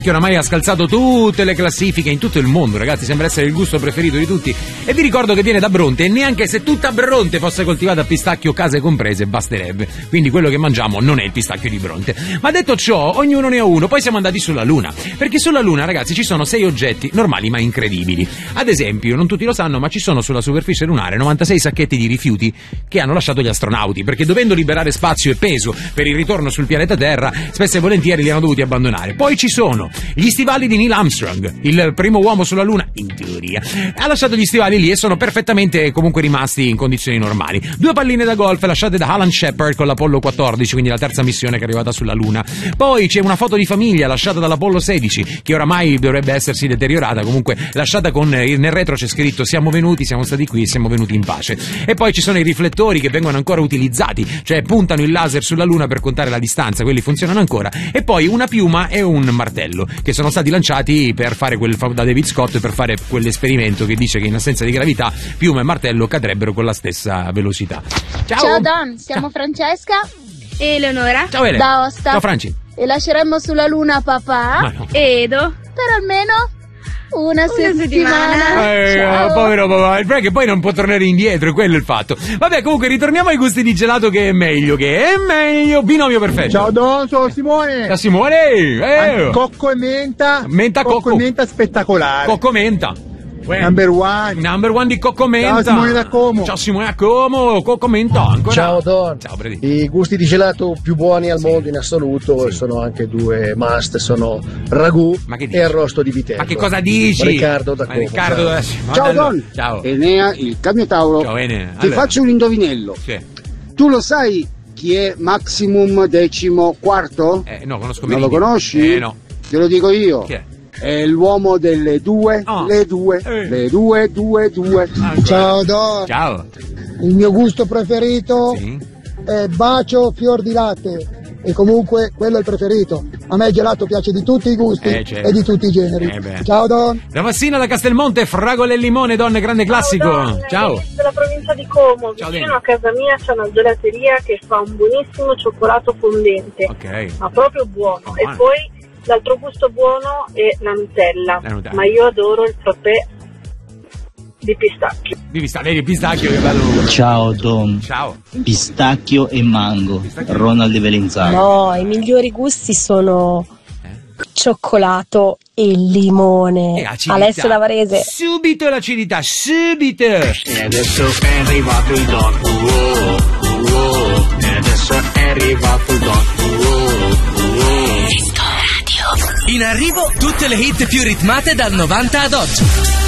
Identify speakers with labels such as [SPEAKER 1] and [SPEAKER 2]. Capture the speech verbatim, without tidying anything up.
[SPEAKER 1] che oramai ha scalzato tutte le classifiche in tutto il mondo, ragazzi, sembra essere il gusto preferito di tutti. E vi ricordo che viene da Bronte, e neanche se tutta Bronte fosse coltivata a pistacchio, case comprese, basterebbe. Quindi quello che mangiamo non è il pistacchio di Bronte. Ma detto ciò, ognuno ne ha uno. Poi siamo andati sulla Luna, perché sulla Luna, ragazzi, ci sono sei oggetti normali ma incredibili. Ad esempio, non tutti lo sanno, ma ci sono sulla superficie lunare novantasei sacchetti di rifiuti che hanno lasciato gli astronauti, perché dovendo liberare spazio e peso per il ritorno sul pianeta Terra, spesso e volentieri li hanno dovuti abbandonare. Poi ci sono gli stivali di Neil Armstrong, il primo uomo sulla Luna, in teoria. Ha lasciato gli stivali lì e sono perfettamente comunque rimasti in condizioni normali. Due palline da golf lasciate da Alan Shepard con l'Apollo quattordici, quindi la terza missione che è arrivata sulla Luna. Poi c'è una foto di famiglia lasciata dall'Apollo sedici, che oramai dovrebbe essersi deteriorata, comunque lasciata con nel retro c'è scritto: siamo venuti, siamo stati qui, siamo venuti in pace. E poi ci sono i riflettori che vengono ancora utilizzati, cioè puntano il laser sulla Luna per contare la distanza, quelli funzionano ancora. E poi una piuma e un martello che sono stati lanciati per fare quel da David Scott, per fare quell'esperimento che dice che in assenza di gravità piuma e martello cadrebbero con la stessa velocità. Ciao,
[SPEAKER 2] ciao Don, siamo
[SPEAKER 1] ciao.
[SPEAKER 2] Francesca
[SPEAKER 3] e Eleonora.
[SPEAKER 1] Ciao Ele.
[SPEAKER 2] Da Aosta.
[SPEAKER 1] Ciao Franci.
[SPEAKER 2] E lasceremmo sulla Luna papà
[SPEAKER 1] no.
[SPEAKER 3] e Edo
[SPEAKER 2] per almeno una,
[SPEAKER 3] una settimana,
[SPEAKER 2] settimana.
[SPEAKER 1] Eh,
[SPEAKER 2] Ciao.
[SPEAKER 1] povero papà, il perché poi non può tornare indietro, quello è il fatto. Vabbè, comunque ritorniamo ai gusti di gelato, che è meglio, che è meglio. Binomio perfetto.
[SPEAKER 4] Ciao Don, sono Simone.
[SPEAKER 1] Ciao Simone. Eh.
[SPEAKER 4] Cocco e menta.
[SPEAKER 1] Menta
[SPEAKER 4] cocco.
[SPEAKER 1] cocco
[SPEAKER 4] e menta spettacolare.
[SPEAKER 1] Cocco menta.
[SPEAKER 4] Number one.
[SPEAKER 1] Number one di Cocco Menta.
[SPEAKER 4] Ciao Simone da Como.
[SPEAKER 1] Ciao Simone da Como. Cocco Menta ancora.
[SPEAKER 5] Ciao Don.
[SPEAKER 1] Ciao Bredi.
[SPEAKER 5] I gusti di gelato più buoni al
[SPEAKER 1] sì.
[SPEAKER 5] mondo in assoluto sì. sono anche due must, sono ragù e arrosto di vitello.
[SPEAKER 1] Ma che cosa dici?
[SPEAKER 5] Riccardo da Como.
[SPEAKER 1] Riccardo da...
[SPEAKER 6] Ciao Don.
[SPEAKER 1] Ciao.
[SPEAKER 6] Enea, il Camiotauro.
[SPEAKER 1] Ciao Enea.
[SPEAKER 6] Ti
[SPEAKER 1] allora.
[SPEAKER 6] faccio un indovinello.
[SPEAKER 1] Sì.
[SPEAKER 6] Tu lo sai chi è Maximum Decimo Quarto?
[SPEAKER 1] Eh, no, conosco
[SPEAKER 6] Non lo conosci?
[SPEAKER 1] Eh, no.
[SPEAKER 6] Te lo dico io.
[SPEAKER 1] Chi è?
[SPEAKER 6] È l'uomo delle due,
[SPEAKER 1] oh.
[SPEAKER 6] le due,
[SPEAKER 1] eh.
[SPEAKER 6] le due, due, due.
[SPEAKER 1] Ah,
[SPEAKER 4] ciao Don.
[SPEAKER 1] Ciao.
[SPEAKER 4] Il mio gusto preferito
[SPEAKER 1] sì.
[SPEAKER 4] è bacio fior di latte. E comunque quello è il preferito. A me il gelato piace di tutti i gusti
[SPEAKER 1] eh, certo.
[SPEAKER 4] e di tutti i generi.
[SPEAKER 1] Eh,
[SPEAKER 4] ciao Don.
[SPEAKER 1] Da Massina da Castelmonte, fragole e limone, donne, grande classico.
[SPEAKER 7] Ciao, Don,
[SPEAKER 1] ciao.
[SPEAKER 7] Della provincia di Como.
[SPEAKER 1] Ciao,
[SPEAKER 7] vicino a casa mia c'è una gelateria che fa un buonissimo cioccolato fondente.
[SPEAKER 1] Ok.
[SPEAKER 7] Ma proprio buono.
[SPEAKER 1] Oh,
[SPEAKER 7] e
[SPEAKER 1] buono.
[SPEAKER 7] poi l'altro gusto buono è la Nutella.
[SPEAKER 1] La Nutella.
[SPEAKER 7] Ma io adoro il frappè di pistacchio.
[SPEAKER 1] Di pistacchio, di pistacchio, che bello.
[SPEAKER 8] Ciao Don.
[SPEAKER 1] Ciao.
[SPEAKER 8] Pistacchio e mango.
[SPEAKER 1] Pistacchio.
[SPEAKER 8] Ronald di Velenzano.
[SPEAKER 9] No, i migliori gusti sono eh? cioccolato e limone.
[SPEAKER 1] E acidità.
[SPEAKER 9] Alessio da Varese.
[SPEAKER 1] Subito l'acidità, subito.
[SPEAKER 10] E adesso è arrivato il Don. Wow, wow. E adesso è arrivato il Don. Wow, wow.
[SPEAKER 11] In arrivo tutte le hit più ritmate dal novanta ad oggi.